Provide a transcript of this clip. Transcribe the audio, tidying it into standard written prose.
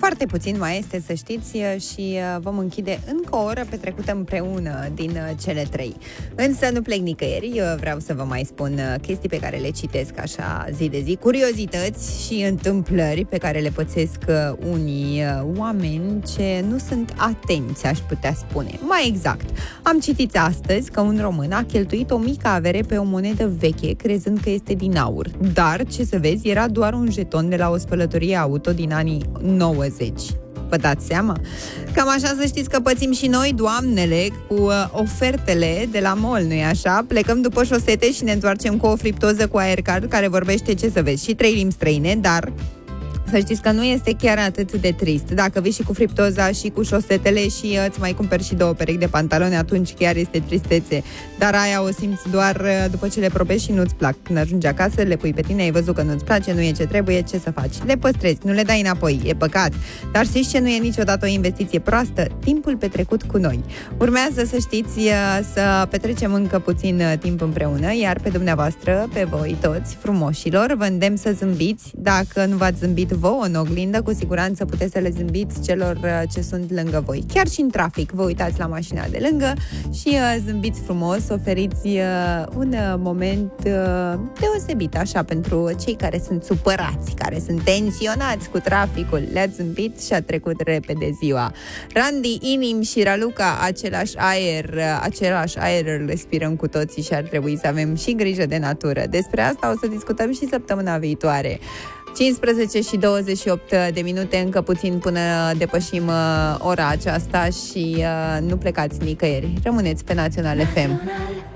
Foarte puțin mai este, să știți, și vom închide încă o oră petrecută împreună din cele 3. Însă nu plec nicăieri, vreau să vă mai spun chestii pe care le citesc așa zi de zi, curiozități și întâmplări pe care le pățesc unii oameni ce nu sunt atenți, aș putea spune. Mai exact, am citit astăzi că un român a cheltuit o mică avere pe o monedă veche, crezând că este din aur. Dar, ce să vezi, era doar un jeton de la o spălătorie auto din anii 90. Vă dați seama? Cam așa să știți că pățim și noi, doamnele, cu ofertele de la mall, nu-i așa? Plecăm după șosete și ne întoarcem cu o friptoză cu aercard care vorbește, ce să vezi, și 3 limbi străine, dar să știți că nu este chiar atât de trist. Dacă vii și cu friptoza și cu șosetele și îți mai cumperi și 2 perechi de pantaloni, atunci chiar este tristețe. Dar aia o simți doar după ce le probești și nu-ți plac. Când ajungi acasă, le pui pe tine, ai văzut că nu-ți place, nu e ce trebuie, ce să faci? Le păstrezi, nu le dai înapoi, e păcat. Dar știți ce nu e niciodată o investiție proastă? Timpul petrecut cu noi. Urmează, să știți, să petrecem încă puțin timp împreună, iar pe dumneavoastră, pe voi toți, frumoșilor, vă îndemn să zâmbiți. Dacă nu v-ați zâmbit vouă în oglindă, cu siguranță puteți să le zâmbiți celor ce sunt lângă voi. Chiar și în trafic, vă uitați la mașina de lângă și zâmbiți frumos, oferiți un moment deosebit, așa, pentru cei care sunt supărați, care sunt tensionați cu traficul. Le-ați zâmbit și a trecut repede ziua. Randy, Inim și Raluca, același aer îl respirăm cu toții și ar trebui să avem și grijă de natură. Despre asta o să discutăm și săptămâna viitoare. 15 și 28 de minute, încă puțin până depășim ora aceasta și nu plecați nicăieri. Rămâneți pe Național FM.